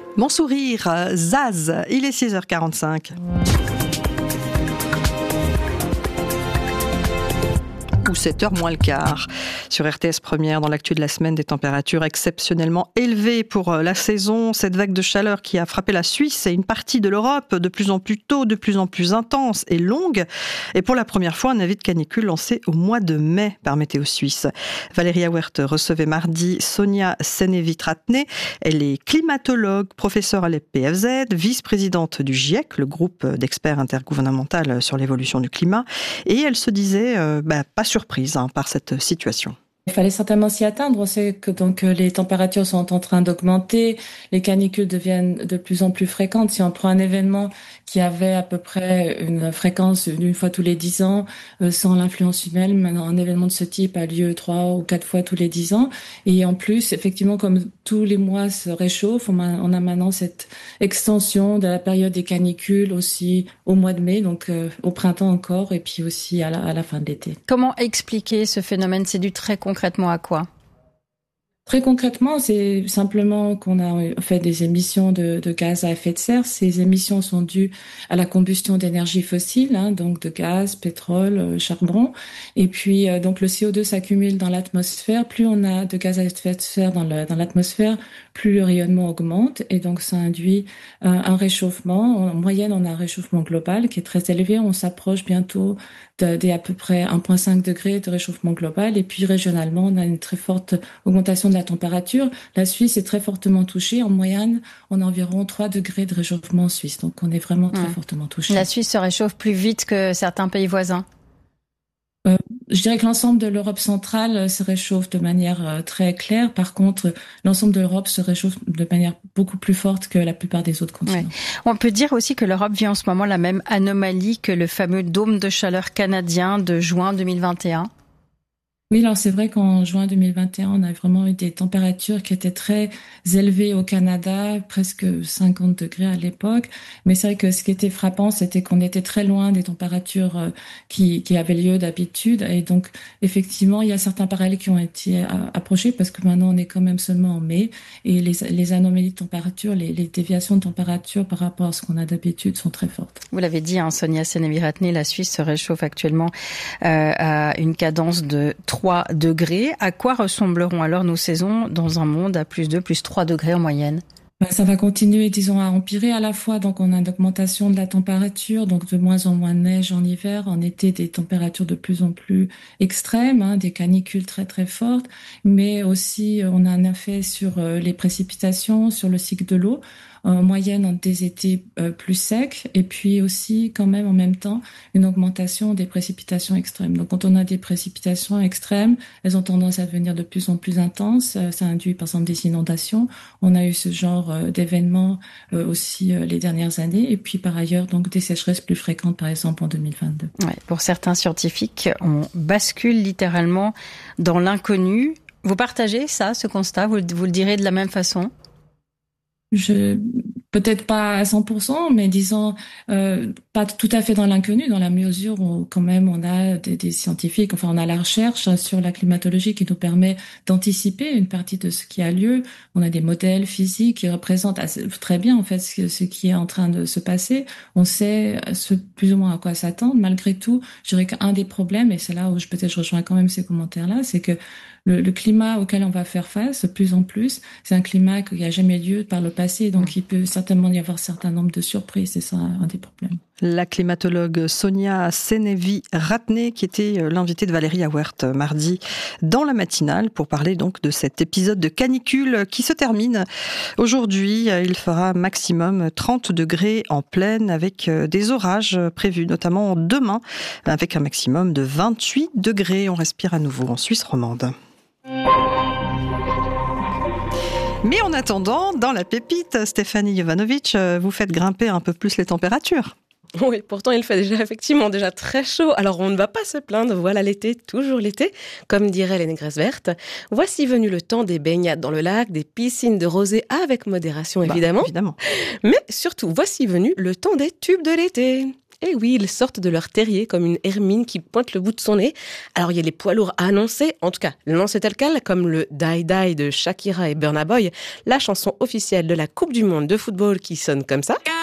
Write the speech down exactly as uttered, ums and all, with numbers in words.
Mon sourire, Zaz, il est six heures quarante-cinq. Ou sept heures moins le quart. Sur R T S Première, dans l'actu de la semaine, des températures exceptionnellement élevées pour la saison. Cette vague de chaleur qui a frappé la Suisse et une partie de l'Europe de plus en plus tôt, de plus en plus intense et longue. Et pour la première fois, un avis de canicule lancé au mois de mai par Météo Suisse. Valérie Auwert recevait mardi Sonia Senevit-Ratné. Elle est climatologue, professeure à l'E P F Z, vice-présidente du GIEC, le groupe d'experts intergouvernemental sur l'évolution du climat. Et elle se disait euh, bah, pas surprise hein, par cette situation. Il fallait certainement s'y attendre. On sait que donc les températures sont en train d'augmenter, les canicules deviennent de plus en plus fréquentes. Si on prend un événement qui avait à peu près une fréquence d'une fois tous les dix ans, euh, sans l'influence humaine, maintenant un événement de ce type a lieu trois ou quatre fois tous les dix ans. Et en plus, effectivement, comme tous les mois se réchauffent, on a, on a maintenant cette extension de la période des canicules aussi au mois de mai, donc euh, au printemps encore, et puis aussi à la, à la fin de l'été. Comment expliquer ce phénomène ? C'est dû très concrètement à quoi ? Très concrètement, c'est simplement qu'on a fait des émissions de, de gaz à effet de serre. Ces émissions sont dues à la combustion d'énergie fossile, hein, donc de gaz, pétrole, charbon. Et puis, donc le C O deux s'accumule dans l'atmosphère. Plus on a de gaz à effet de serre dans, le, dans l'atmosphère, plus le rayonnement augmente. Et donc, ça induit euh, un réchauffement. En moyenne, on a un réchauffement global qui est très élevé. On s'approche bientôt de, de à peu près un virgule cinq degrés de réchauffement global. Et puis, régionalement, on a une très forte augmentation de la température. La Suisse est très fortement touchée. En moyenne, on a environ trois degrés de réchauffement en Suisse. Donc, on est vraiment très mmh. fortement touché. La Suisse se réchauffe plus vite que certains pays voisins. Euh, je dirais que l'ensemble de l'Europe centrale se réchauffe de manière euh, très claire. Par contre, l'ensemble de l'Europe se réchauffe de manière beaucoup plus forte que la plupart des autres continents. Ouais. On peut dire aussi que l'Europe vit en ce moment la même anomalie que le fameux dôme de chaleur canadien de juin deux mille vingt et un. Oui, alors c'est vrai qu'en juin deux mille vingt et un, on a vraiment eu des températures qui étaient très élevées au Canada, presque cinquante degrés à l'époque. Mais c'est vrai que ce qui était frappant, c'était qu'on était très loin des températures qui, qui avaient lieu d'habitude. Et donc, effectivement, il y a certains parallèles qui ont été approchés parce que maintenant, on est quand même seulement en mai. Et les, les anomalies de température, les, les déviations de température par rapport à ce qu'on a d'habitude sont très fortes. Vous l'avez dit, hein, Sonia Senevit-Ratné, la Suisse se réchauffe actuellement euh, à une cadence de trois degrés. À quoi ressembleront alors nos saisons dans un monde à plus deux, plus trois degrés en moyenne ? Ça va continuer, disons, à empirer à la fois. Donc, on a une augmentation de la température, donc de moins en moins de neige en hiver. En été, des températures de plus en plus extrêmes, hein, des canicules très, très fortes. Mais aussi, on a un effet sur les précipitations, sur le cycle de l'eau. En moyenne, on a des étés euh, plus secs et puis aussi quand même en même temps une augmentation des précipitations extrêmes. Donc quand on a des précipitations extrêmes, elles ont tendance à devenir de plus en plus intenses. Euh, ça induit par exemple des inondations. On a eu ce genre euh, d'événements euh, aussi euh, les dernières années et puis par ailleurs donc des sécheresses plus fréquentes par exemple en deux mille vingt-deux. Ouais, pour certains scientifiques, on bascule littéralement dans l'inconnu. Vous partagez ça, ce constat ? Vous, vous le direz de la même façon ? Je peut-être pas à cent pour cent, mais disons euh, pas tout à fait dans l'inconnu, dans la mesure où quand même on a des, des scientifiques, enfin on a la recherche sur la climatologie qui nous permet d'anticiper une partie de ce qui a lieu. On a des modèles physiques qui représentent assez, très bien en fait ce, ce qui est en train de se passer. On sait ce, plus ou moins à quoi s'attendre. Malgré tout, je dirais qu'un des problèmes, et c'est là où je peut-être je rejoins quand même ces commentaires-là, c'est que Le, le climat auquel on va faire face de plus en plus, c'est un climat qui n'a jamais lieu par le passé, donc il peut certainement y avoir un certain nombre de surprises, c'est ça un des problèmes. La climatologue Sonia Senevit-Ratné qui était l'invitée de Valérie Auwert mardi dans la matinale pour parler donc de cet épisode de canicule qui se termine aujourd'hui. Il fera maximum trente degrés en pleine avec des orages prévus, notamment demain, avec un maximum de vingt-huit degrés. On respire à nouveau en Suisse romande. Mais en attendant, dans la pépite, Stéphanie Jovanovic, vous faites grimper un peu plus les températures. Oui, pourtant il fait déjà effectivement déjà très chaud, alors on ne va pas se plaindre, voilà l'été, toujours l'été, comme dirait les négresses vertes. Voici venu le temps des baignades dans le lac, des piscines de rosée avec modération évidemment, bah, évidemment. Mais surtout, voici venu le temps des tubes de l'été. Et oui, ils sortent de leur terrier comme une hermine qui pointe le bout de son nez. Alors il y a les poids lourds à annoncer, en tout cas lancé tel quel, comme le Die Die de Shakira et Burna Boy, la chanson officielle de la Coupe du Monde de football qui sonne comme ça.